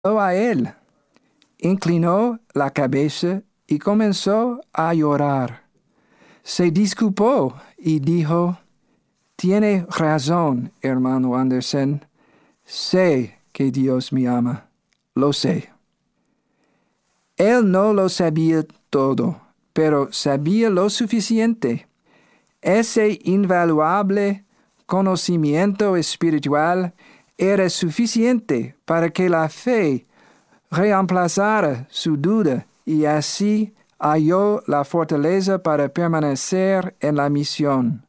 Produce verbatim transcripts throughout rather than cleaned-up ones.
a él, inclinó la cabeza y comenzó a llorar. Se disculpó y dijo, «Tiene razón, hermano Andersen. Sé que Dios me ama. Lo sé». Él no lo sabía todo, pero sabía lo suficiente. Ese invaluable conocimiento espiritual era suficiente para que la fe reemplazara su duda y así halló la fortaleza para permanecer en la misión.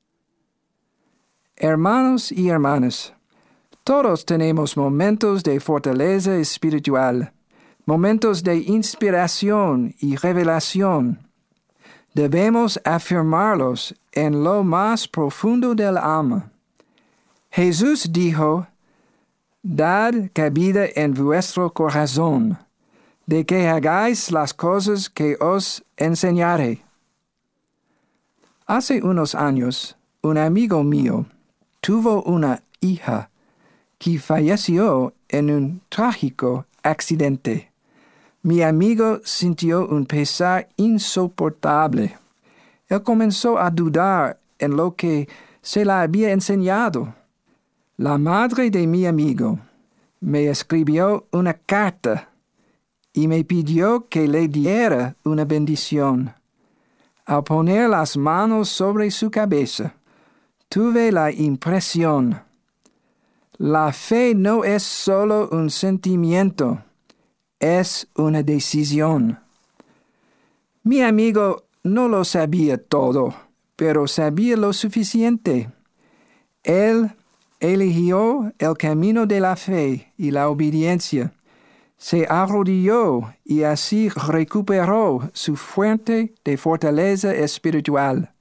Hermanos y hermanas, todos tenemos momentos de fortaleza espiritual, momentos de inspiración y revelación. Debemos afirmarlos en lo más profundo del alma. Jesús dijo, «Dad cabida en vuestro corazón, de que hagáis las cosas que os enseñaré». Hace unos años, un amigo mío tuvo una hija que falleció en un trágico accidente. Mi amigo sintió un pesar insoportable. Él comenzó a dudar en lo que se le había enseñado. La madre de mi amigo me escribió una carta y me pidió que le diera una bendición. Al poner las manos sobre su cabeza, tuve la impresión: la fe no es solo un sentimiento, es una decisión. Mi amigo no lo sabía todo, pero sabía lo suficiente. Él eligió el camino de la fe y la obediencia. Se arrodilló y así recuperó su fuente de fortaleza espiritual.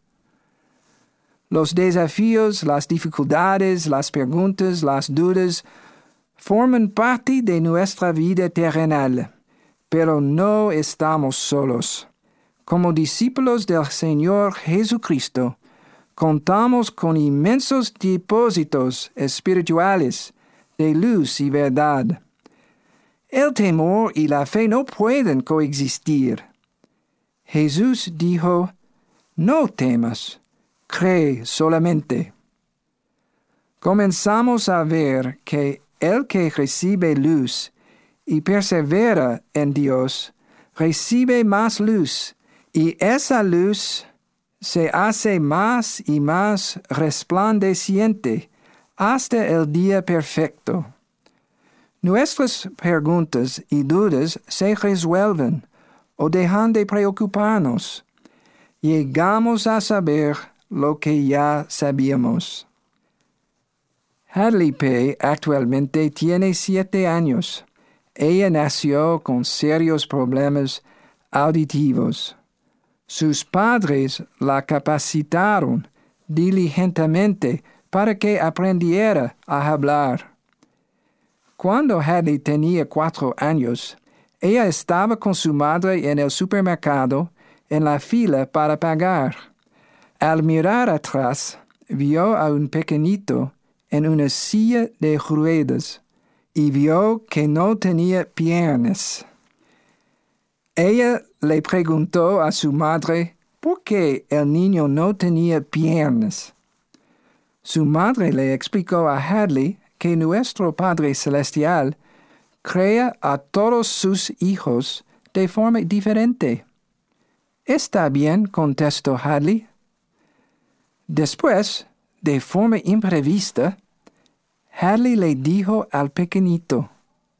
Los desafíos, las dificultades, las preguntas, las dudas forman parte de nuestra vida terrenal, pero no estamos solos. Como discípulos del Señor Jesucristo, contamos con inmensos depósitos espirituales de luz y verdad. El temor y la fe no pueden coexistir. Jesús dijo, «No temas, cree solamente». Comenzamos a ver que el que recibe luz y persevera en Dios, recibe más luz, y esa luz se hace más y más resplandeciente hasta el día perfecto. Nuestras preguntas y dudas se resuelven o dejan de preocuparnos. Llegamos a saber lo que ya sabíamos. Hadley Pei actualmente tiene siete años. Ella nació con serios problemas auditivos. Sus padres la capacitaron diligentemente para que aprendiera a hablar. Cuando Hadley tenía cuatro años, ella estaba con su madre en el supermercado en la fila para pagar. Al mirar atrás, vio a un pequeñito en una silla de ruedas y vio que no tenía piernas. Ella le preguntó a su madre por qué el niño no tenía piernas. Su madre le explicó a Hadley que nuestro Padre Celestial crea a todos sus hijos de forma diferente. «Está bien», contestó Hadley. Después, de forma imprevista, Hadley le dijo al pequeñito,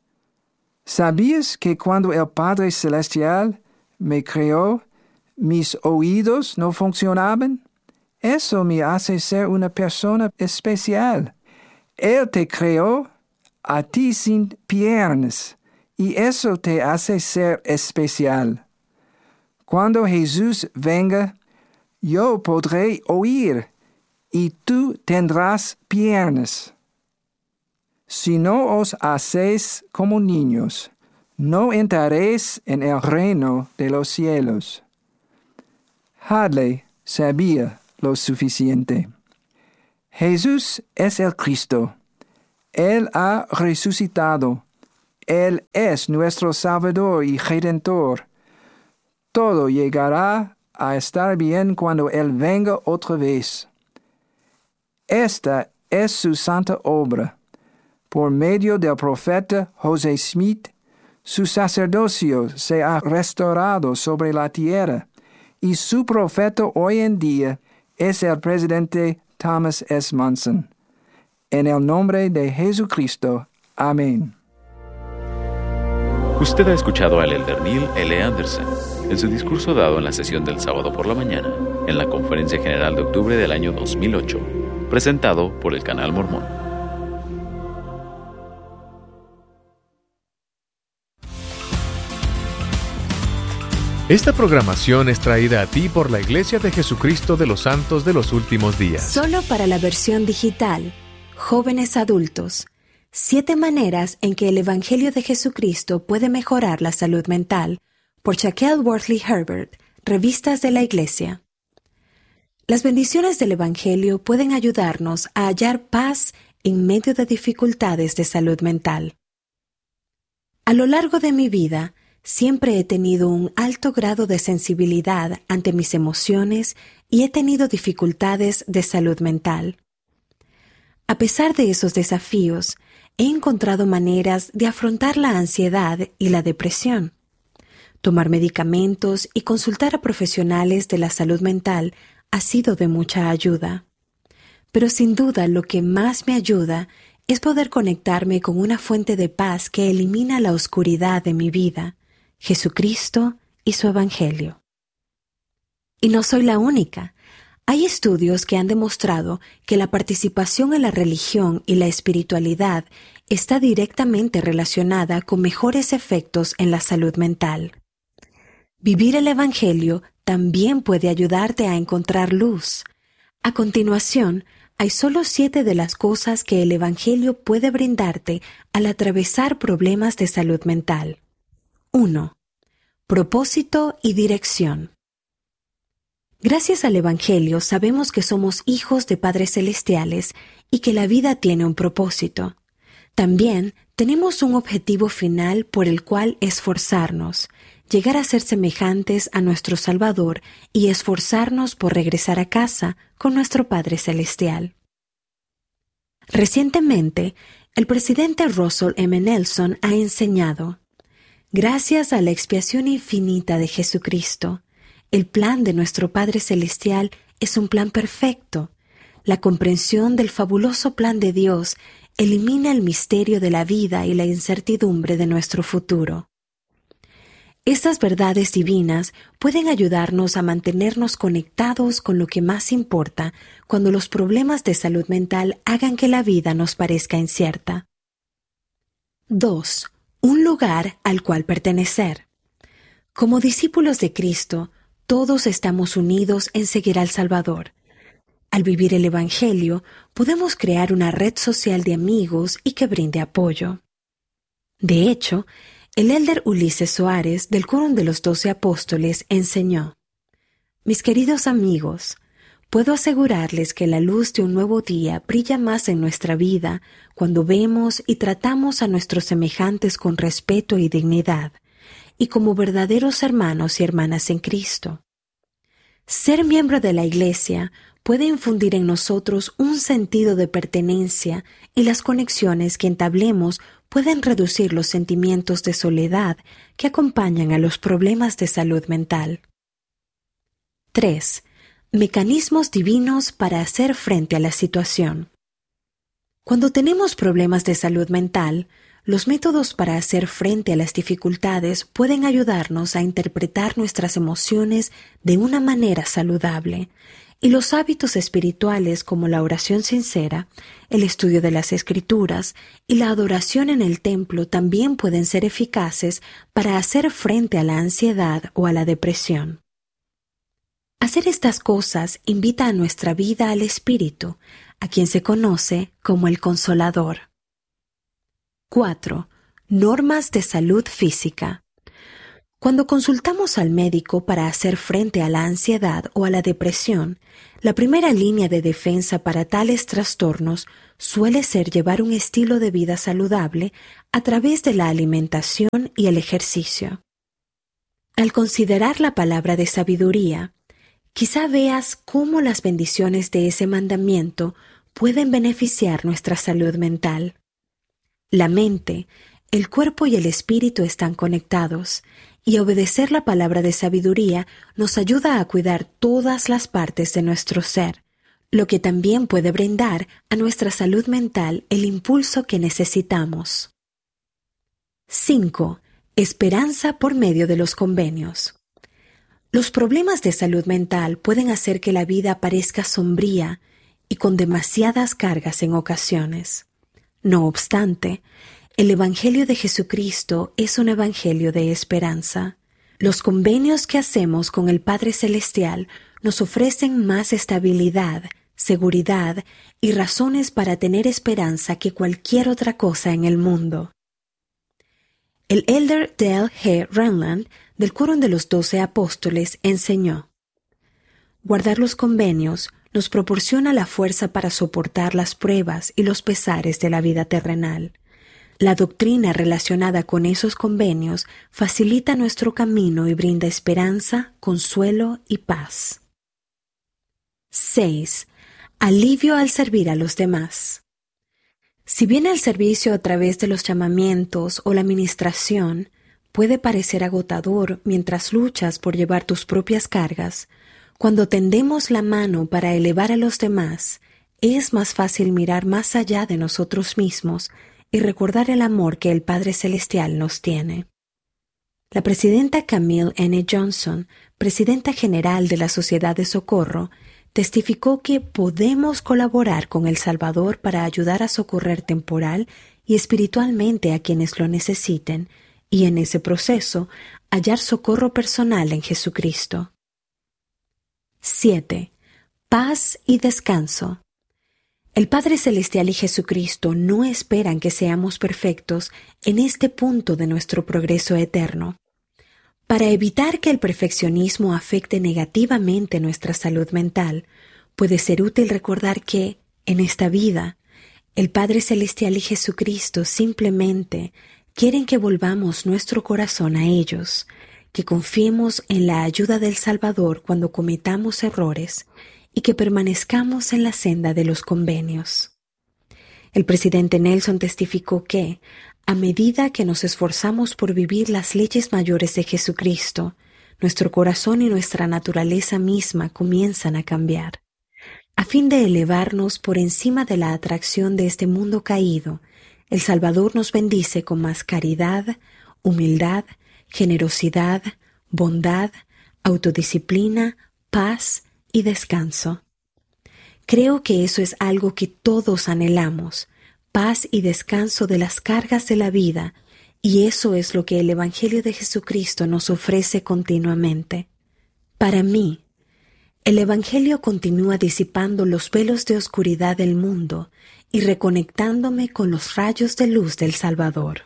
«¿Sabías que cuando el Padre Celestial me creó, mis oídos no funcionaban? Eso me hace ser una persona especial. Él te creó a ti sin piernas, y eso te hace ser especial. Cuando Jesús venga, yo podré oír, y tú tendrás piernas. Si no os hacéis como niños, no entraréis en el reino de los cielos». Hadley sabía lo suficiente. Jesús es el Cristo. Él ha resucitado. Él es nuestro Salvador y Redentor. Todo llegará a estar bien cuando Él venga otra vez. Esta es su santa obra. Por medio del profeta José Smith, su sacerdocio se ha restaurado sobre la tierra, y su profeta hoy en día es el presidente Thomas S. Monson. En el nombre de Jesucristo. Amén. Usted ha escuchado al elder Neil L. Anderson en su discurso dado en la sesión del sábado por la mañana, en la Conferencia General de octubre del año dos mil ocho, presentado por el Canal Mormón. Esta programación es traída a ti por la Iglesia de Jesucristo de los Santos de los Últimos Días. Solo para la versión digital, jóvenes adultos. Siete maneras en que el Evangelio de Jesucristo puede mejorar la salud mental, por Shaquille Worthley Herbert, Revistas de la Iglesia. Las bendiciones del Evangelio pueden ayudarnos a hallar paz en medio de dificultades de salud mental. A lo largo de mi vida, siempre he tenido un alto grado de sensibilidad ante mis emociones y he tenido dificultades de salud mental. A pesar de esos desafíos, he encontrado maneras de afrontar la ansiedad y la depresión. Tomar medicamentos y consultar a profesionales de la salud mental ha sido de mucha ayuda. Pero sin duda lo que más me ayuda es poder conectarme con una fuente de paz que elimina la oscuridad de mi vida, Jesucristo y su Evangelio. Y no soy la única. Hay estudios que han demostrado que la participación en la religión y la espiritualidad está directamente relacionada con mejores efectos en la salud mental. Vivir el Evangelio también puede ayudarte a encontrar luz. A continuación, hay solo siete de las cosas que el Evangelio puede brindarte al atravesar problemas de salud mental. uno. Propósito y dirección. Gracias al Evangelio sabemos que somos hijos de Padres Celestiales y que la vida tiene un propósito. También tenemos un objetivo final por el cual esforzarnos, llegar a ser semejantes a nuestro Salvador y esforzarnos por regresar a casa con nuestro Padre Celestial. Recientemente, el presidente Russell M. Nelson ha enseñado: gracias a la expiación infinita de Jesucristo, el plan de nuestro Padre Celestial es un plan perfecto. La comprensión del fabuloso plan de Dios elimina el misterio de la vida y la incertidumbre de nuestro futuro. Estas verdades divinas pueden ayudarnos a mantenernos conectados con lo que más importa cuando los problemas de salud mental hagan que la vida nos parezca incierta. dos. Un lugar al cual pertenecer. Como discípulos de Cristo, todos estamos unidos en seguir al Salvador. Al vivir el Evangelio, podemos crear una red social de amigos y que brinde apoyo. De hecho, el elder Ulises Soares, del Quórum de los Doce Apóstoles, enseñó: mis queridos amigos, puedo asegurarles que la luz de un nuevo día brilla más en nuestra vida cuando vemos y tratamos a nuestros semejantes con respeto y dignidad, y como verdaderos hermanos y hermanas en Cristo. Ser miembro de la Iglesia puede infundir en nosotros un sentido de pertenencia y las conexiones que entablemos pueden reducir los sentimientos de soledad que acompañan a los problemas de salud mental. tres. Mecanismos divinos para hacer frente a la situación. Cuando tenemos problemas de salud mental, los métodos para hacer frente a las dificultades pueden ayudarnos a interpretar nuestras emociones de una manera saludable, y los hábitos espirituales como la oración sincera, el estudio de las Escrituras y la adoración en el templo también pueden ser eficaces para hacer frente a la ansiedad o a la depresión. Hacer estas cosas invita a nuestra vida al Espíritu, a quien se conoce como el Consolador. cuatro. Normas de salud física. Cuando consultamos al médico para hacer frente a la ansiedad o a la depresión, la primera línea de defensa para tales trastornos suele ser llevar un estilo de vida saludable a través de la alimentación y el ejercicio. Al considerar la palabra de sabiduría, quizá veas cómo las bendiciones de ese mandamiento pueden beneficiar nuestra salud mental. La mente, el cuerpo y el espíritu están conectados, y obedecer la palabra de sabiduría nos ayuda a cuidar todas las partes de nuestro ser, lo que también puede brindar a nuestra salud mental el impulso que necesitamos. cinco. Esperanza por medio de los convenios. Los problemas de salud mental pueden hacer que la vida parezca sombría y con demasiadas cargas en ocasiones. No obstante, el Evangelio de Jesucristo es un evangelio de esperanza. Los convenios que hacemos con el Padre Celestial nos ofrecen más estabilidad, seguridad y razones para tener esperanza que cualquier otra cosa en el mundo. El elder Dale G. Renland, del Coro de los Doce Apóstoles, enseñó: guardar los convenios nos proporciona la fuerza para soportar las pruebas y los pesares de la vida terrenal. La doctrina relacionada con esos convenios facilita nuestro camino y brinda esperanza, consuelo y paz. seis. Alivio al servir a los demás. Si bien el servicio a través de los llamamientos o la ministración puede parecer agotador mientras luchas por llevar tus propias cargas, cuando tendemos la mano para elevar a los demás, es más fácil mirar más allá de nosotros mismos y recordar el amor que el Padre Celestial nos tiene. La presidenta Camille N. Johnson, presidenta general de la Sociedad de Socorro, testificó que podemos colaborar con El Salvador para ayudar a socorrer temporal y espiritualmente a quienes lo necesiten y en ese proceso hallar socorro personal en Jesucristo. siete. Paz y descanso. El Padre Celestial y Jesucristo no esperan que seamos perfectos en este punto de nuestro progreso eterno. Para evitar que el perfeccionismo afecte negativamente nuestra salud mental, puede ser útil recordar que, en esta vida, el Padre Celestial y Jesucristo simplemente quieren que volvamos nuestro corazón a ellos, que confiemos en la ayuda del Salvador cuando cometamos errores y que permanezcamos en la senda de los convenios. El presidente Nelson testificó que, a medida que nos esforzamos por vivir las leyes mayores de Jesucristo, nuestro corazón y nuestra naturaleza misma comienzan a cambiar. A fin de elevarnos por encima de la atracción de este mundo caído, el Salvador nos bendice con más caridad, humildad, generosidad, bondad, autodisciplina, paz y descanso. Creo que eso es algo que todos anhelamos, paz y descanso de las cargas de la vida, y eso es lo que el Evangelio de Jesucristo nos ofrece continuamente. Para mí, el Evangelio continúa disipando los velos de oscuridad del mundo y reconectándome con los rayos de luz del Salvador.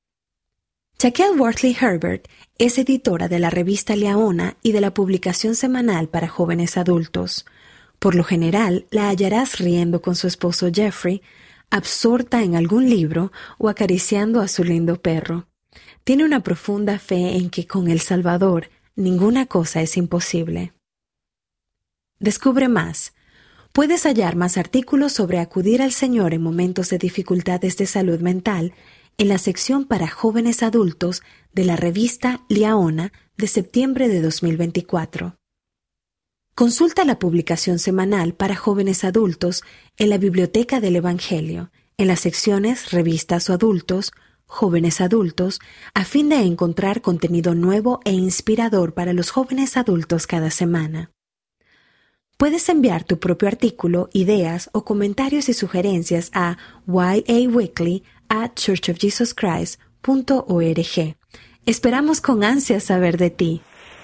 Jaquel Wortley Herbert es editora de la revista Liaona y de la publicación semanal para jóvenes adultos. Por lo general, la hallarás riendo con su esposo Jeffrey, absorta en algún libro o acariciando a su lindo perro. Tiene una profunda fe en que con el Salvador ninguna cosa es imposible. Descubre más. Puedes hallar más artículos sobre acudir al Señor en momentos de dificultades de salud mental en la sección para jóvenes adultos de la revista Liaona de septiembre de dos mil veinticuatro. Consulta la publicación semanal para jóvenes adultos en la Biblioteca del Evangelio, en las secciones Revistas o Adultos, Jóvenes Adultos, a fin de encontrar contenido nuevo e inspirador para los jóvenes adultos cada semana. Puedes enviar tu propio artículo, ideas o comentarios y sugerencias a yaweekly at church of jesus christ punto org. Esperamos con ansia saber de ti.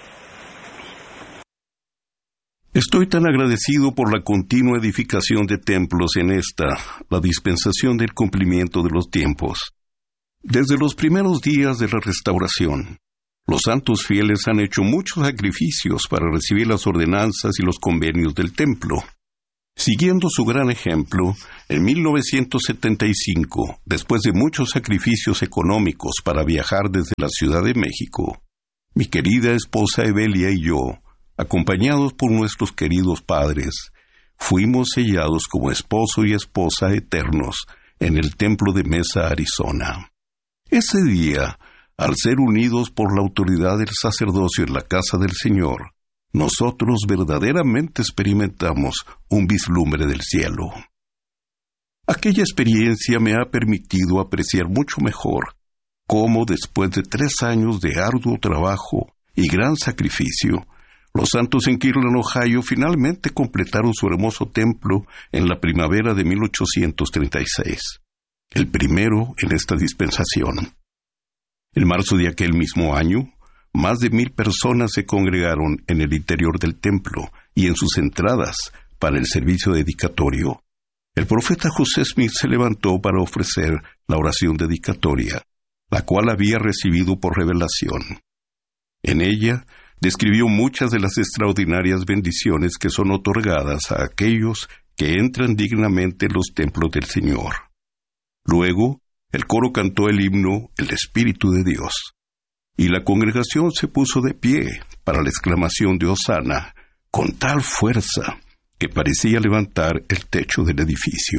Estoy tan agradecido por la continua edificación de templos en esta, la dispensación del cumplimiento de los tiempos. Desde los primeros días de la restauración, Los santos fieles han hecho muchos sacrificios para recibir las ordenanzas y los convenios del templo. Siguiendo su gran ejemplo, en mil novecientos setenta y cinco, después de muchos sacrificios económicos para viajar desde la Ciudad de México, mi querida esposa Evelia y yo, acompañados por nuestros queridos padres, fuimos sellados como esposo y esposa eternos en el templo de Mesa, Arizona. Ese día, al ser unidos por la autoridad del sacerdocio en la casa del Señor, nosotros verdaderamente experimentamos un vislumbre del cielo. Aquella experiencia me ha permitido apreciar mucho mejor cómo después de tres años de arduo trabajo y gran sacrificio, los santos en Kirtland, Ohio, finalmente completaron su hermoso templo en la primavera de mil ochocientos treinta y seis, el primero en esta dispensación. En marzo de aquel mismo año, más de mil personas se congregaron en el interior del templo y en sus entradas para el servicio dedicatorio. El profeta José Smith se levantó para ofrecer la oración dedicatoria, la cual había recibido por revelación. En ella, describió muchas de las extraordinarias bendiciones que son otorgadas a aquellos que entran dignamente en los templos del Señor. Luego, el coro cantó el himno El Espíritu de Dios, y la congregación se puso de pie para la exclamación de Hosana con tal fuerza que parecía levantar el techo del edificio.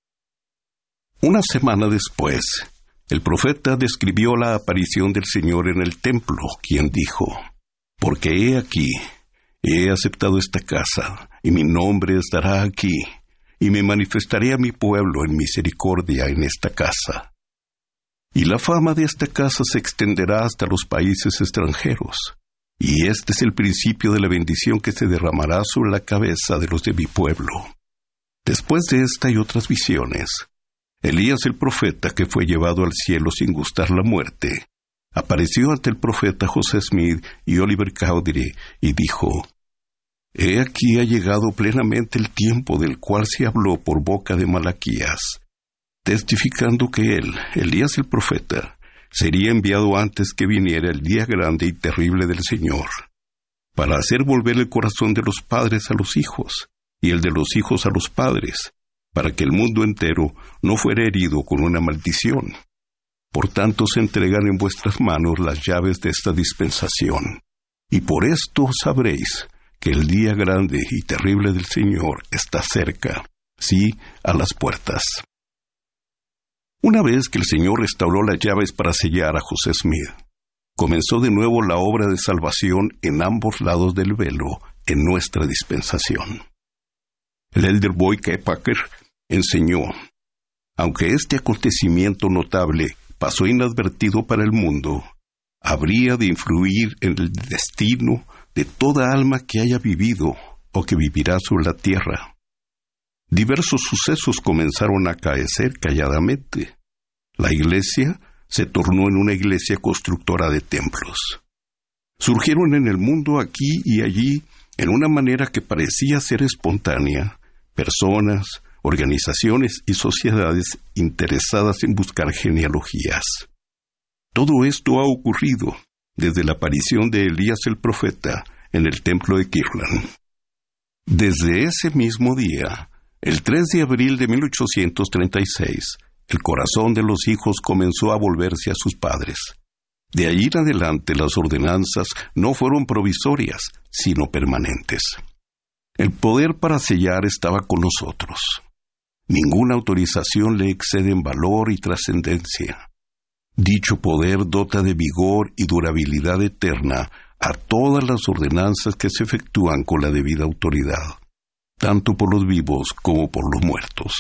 Una semana después, el profeta describió la aparición del Señor en el templo, quien dijo: «Porque he aquí, he aceptado esta casa, y mi nombre estará aquí, y me manifestaré a mi pueblo en misericordia en esta casa. Y la fama de esta casa se extenderá hasta los países extranjeros, y este es el principio de la bendición que se derramará sobre la cabeza de los de mi pueblo». Después de esta y otras visiones, Elías el profeta, que fue llevado al cielo sin gustar la muerte, apareció ante el profeta José Smith y Oliver Cowdery y dijo: «He aquí ha llegado plenamente el tiempo del cual se habló por boca de Malaquías, testificando que él, Elías el profeta, sería enviado antes que viniera el día grande y terrible del Señor, para hacer volver el corazón de los padres a los hijos, y el de los hijos a los padres, para que el mundo entero no fuera herido con una maldición. Por tanto se entregan en vuestras manos las llaves de esta dispensación, y por esto sabréis que el día grande y terrible del Señor está cerca, sí, a las puertas». Una vez que el Señor restauró las llaves para sellar a José Smith, comenzó de nuevo la obra de salvación en ambos lados del velo en nuestra dispensación. El elder Boyd K. Packer enseñó: «Aunque este acontecimiento notable pasó inadvertido para el mundo, habría de influir en el destino de toda alma que haya vivido o que vivirá sobre la tierra. Diversos sucesos comenzaron a acaecer calladamente. La iglesia se tornó en una iglesia constructora de templos. Surgieron en el mundo aquí y allí, en una manera que parecía ser espontánea, personas, organizaciones y sociedades interesadas en buscar genealogías. Todo esto ha ocurrido desde la aparición de Elías el profeta en el templo de Kirtland. Desde ese mismo día, el tres de abril de mil ochocientos treinta y seis, el corazón de los hijos comenzó a volverse a sus padres. De allí en adelante las ordenanzas no fueron provisorias, sino permanentes. El poder para sellar estaba con nosotros. Ninguna autorización le excede en valor y trascendencia. Dicho poder dota de vigor y durabilidad eterna a todas las ordenanzas que se efectúan con la debida autoridad, tanto por los vivos como por los muertos.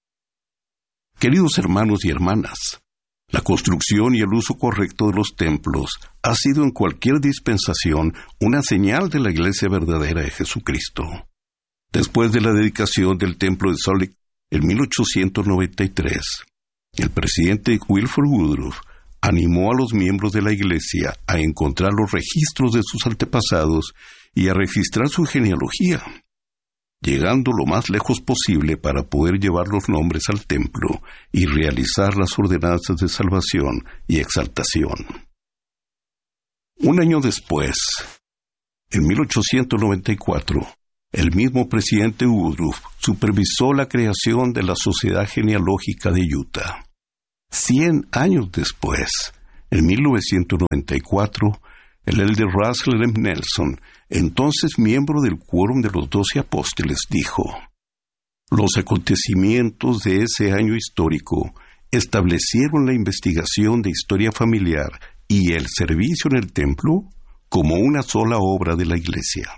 Queridos hermanos y hermanas, la construcción y el uso correcto de los templos ha sido en cualquier dispensación una señal de la Iglesia verdadera de Jesucristo. Después de la dedicación del templo de Salt Lake en mil ochocientos noventa y tres, el presidente Wilford Woodruff animó a los miembros de la Iglesia a encontrar los registros de sus antepasados y a registrar su genealogía, llegando lo más lejos posible para poder llevar los nombres al templo y realizar las ordenanzas de salvación y exaltación. Un año después, en mil ochocientos noventa y cuatro, el mismo presidente Woodruff supervisó la creación de la Sociedad Genealógica de Utah. Cien años después, en mil novecientos noventa y cuatro, el elder Russell M. Nelson, entonces miembro del Quórum de los Doce Apóstoles, dijo: los acontecimientos de ese año histórico establecieron la investigación de historia familiar y el servicio en el templo como una sola obra de la Iglesia.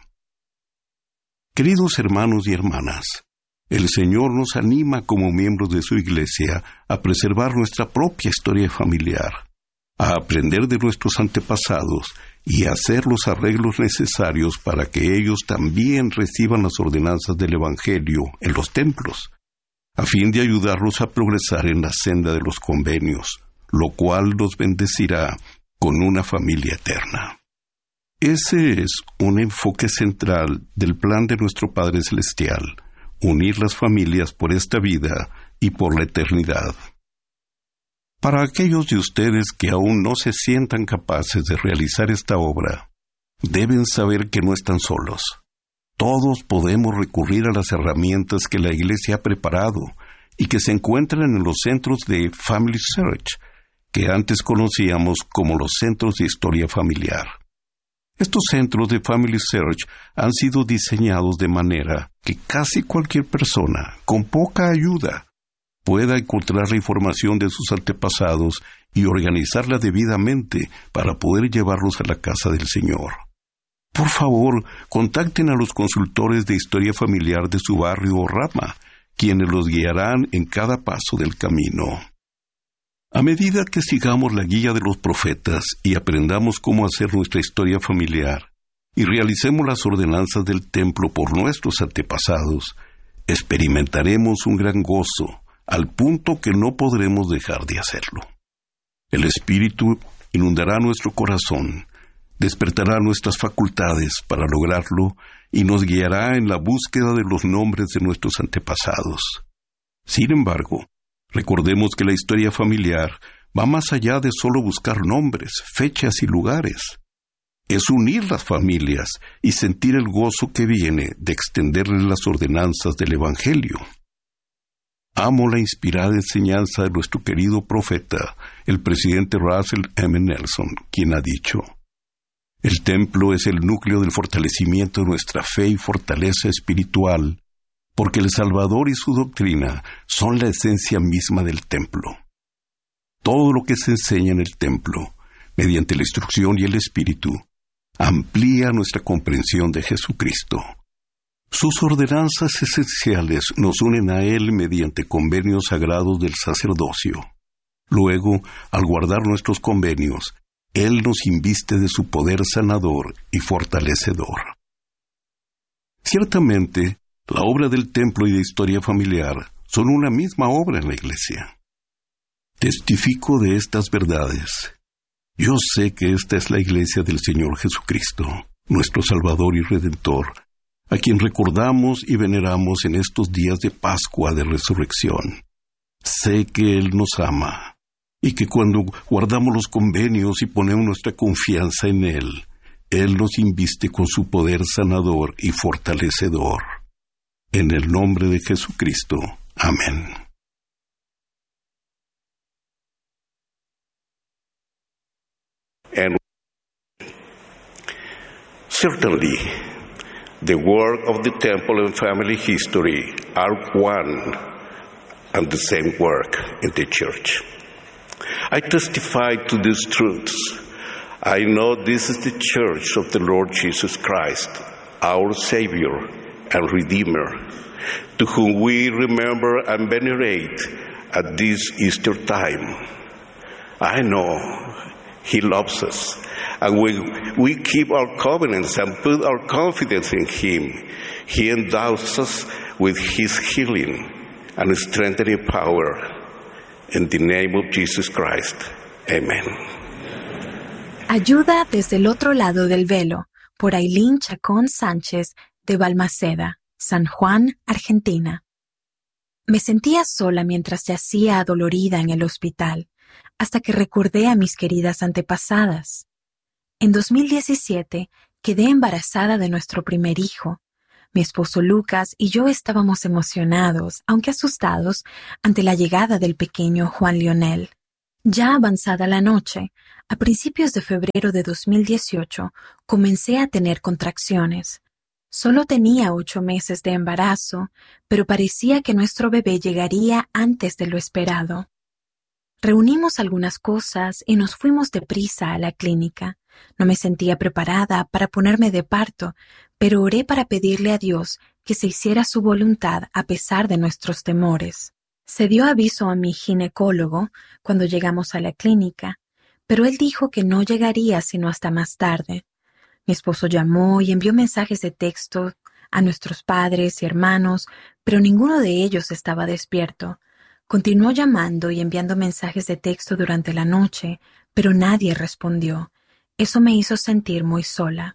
Queridos hermanos y hermanas, el Señor nos anima como miembros de su Iglesia a preservar nuestra propia historia familiar, a aprender de nuestros antepasados y a hacer los arreglos necesarios para que ellos también reciban las ordenanzas del Evangelio en los templos, a fin de ayudarlos a progresar en la senda de los convenios, lo cual los bendecirá con una familia eterna. Ese es un enfoque central del plan de nuestro Padre Celestial, unir las familias por esta vida y por la eternidad. Para aquellos de ustedes que aún no se sientan capaces de realizar esta obra, deben saber que no están solos. Todos podemos recurrir a las herramientas que la Iglesia ha preparado y que se encuentran en los centros de Family Search, que antes conocíamos como los centros de historia familiar. Estos centros de Family Search han sido diseñados de manera que casi cualquier persona, con poca ayuda, pueda encontrar la información de sus antepasados y organizarla debidamente para poder llevarlos a la casa del Señor. Por favor, contacten a los consultores de historia familiar de su barrio o rama, quienes los guiarán en cada paso del camino. A medida que sigamos la guía de los profetas y aprendamos cómo hacer nuestra historia familiar y realicemos las ordenanzas del templo por nuestros antepasados, experimentaremos un gran gozo, al punto que no podremos dejar de hacerlo. El Espíritu inundará nuestro corazón, despertará nuestras facultades para lograrlo y nos guiará en la búsqueda de los nombres de nuestros antepasados. Sin embargo, recordemos que la historia familiar va más allá de solo buscar nombres, fechas y lugares. Es unir las familias y sentir el gozo que viene de extenderles las ordenanzas del Evangelio. Amo la inspirada enseñanza de nuestro querido profeta, el presidente Russell M. Nelson, quien ha dicho: el templo es el núcleo del fortalecimiento de nuestra fe y fortaleza espiritual, porque el Salvador y su doctrina son la esencia misma del templo. Todo lo que se enseña en el templo, mediante la instrucción y el Espíritu, amplía nuestra comprensión de Jesucristo. Sus ordenanzas esenciales nos unen a Él mediante convenios sagrados del sacerdocio. Luego, al guardar nuestros convenios, Él nos inviste de su poder sanador y fortalecedor. Ciertamente, la obra del templo y de historia familiar son una misma obra en la Iglesia. Testifico de estas verdades. Yo sé que esta es la Iglesia del Señor Jesucristo, nuestro Salvador y Redentor, a quien recordamos y veneramos en estos días de Pascua de Resurrección. Sé que Él nos ama, y que cuando guardamos los convenios y ponemos nuestra confianza en Él, Él nos inviste con su poder sanador y fortalecedor. En el nombre de Jesucristo. Amén. And certainly, the work of the temple and family history are one and the same work in the church. I testify to these truths. I know this is the church of the Lord Jesus Christ, our Savior and Redeemer, to whom we remember and venerate at this Easter time. I know He loves us, and when we keep our covenants and put our confidence in Him, He endows us with His healing and strengthening power. In the name of Jesus Christ. Amen. Ayuda desde el otro lado del velo, por Ailín Chacón Sánchez, de Balmaceda, San Juan, Argentina. Me sentía sola mientras yacía adolorida en el hospital, hasta que recordé a mis queridas antepasadas. En dos mil diecisiete quedé embarazada de nuestro primer hijo. Mi esposo Lucas y yo estábamos emocionados, aunque asustados, ante la llegada del pequeño Juan Lionel. Ya avanzada la noche, a principios de febrero de dos mil dieciocho, comencé a tener contracciones. Solo tenía ocho meses de embarazo, pero parecía que nuestro bebé llegaría antes de lo esperado. Reunimos algunas cosas y nos fuimos deprisa a la clínica. No me sentía preparada para ponerme de parto, pero oré para pedirle a Dios que se hiciera su voluntad a pesar de nuestros temores. Se dio aviso a mi ginecólogo cuando llegamos a la clínica, pero él dijo que no llegaría sino hasta más tarde. Mi esposo llamó y envió mensajes de texto a nuestros padres y hermanos, pero ninguno de ellos estaba despierto. Continuó llamando y enviando mensajes de texto durante la noche, pero nadie respondió. Eso me hizo sentir muy sola.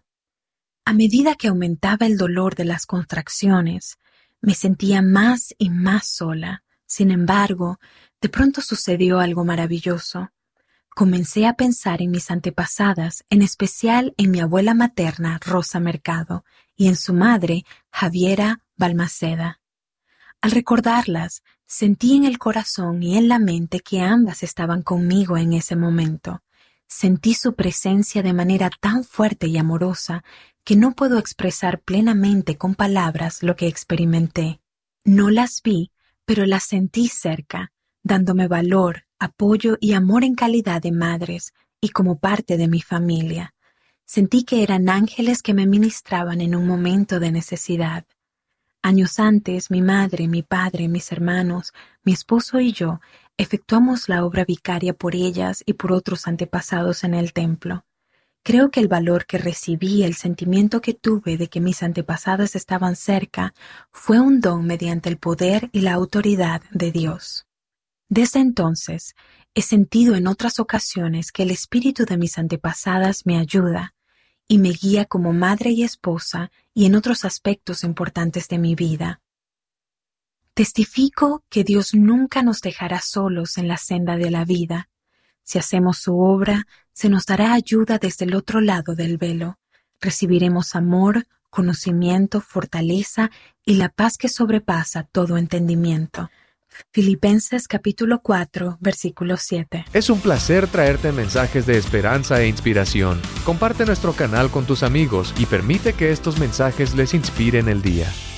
A medida que aumentaba el dolor de las contracciones, me sentía más y más sola. Sin embargo, de pronto sucedió algo maravilloso. Comencé a pensar en mis antepasadas, en especial en mi abuela materna, Rosa Mercado, y en su madre, Javiera Balmaceda. Al recordarlas, sentí en el corazón y en la mente que ambas estaban conmigo en ese momento. Sentí su presencia de manera tan fuerte y amorosa que no puedo expresar plenamente con palabras lo que experimenté. No las vi, pero las sentí cerca, dándome valor, apoyo y amor en calidad de madres y como parte de mi familia. Sentí que eran ángeles que me ministraban en un momento de necesidad. Años antes, mi madre, mi padre, mis hermanos, mi esposo y yo efectuamos la obra vicaria por ellas y por otros antepasados en el templo. Creo que el valor que recibí, el sentimiento que tuve de que mis antepasadas estaban cerca, fue un don mediante el poder y la autoridad de Dios. Desde entonces, he sentido en otras ocasiones que el espíritu de mis antepasadas me ayuda y me guía como madre y esposa y en otros aspectos importantes de mi vida. Testifico que Dios nunca nos dejará solos en la senda de la vida. Si hacemos su obra, se nos dará ayuda desde el otro lado del velo. Recibiremos amor, conocimiento, fortaleza y la paz que sobrepasa todo entendimiento. Filipenses capítulo cuatro, versículo siete. Es un placer traerte mensajes de esperanza e inspiración. Comparte nuestro canal con tus amigos y permite que estos mensajes les inspiren el día.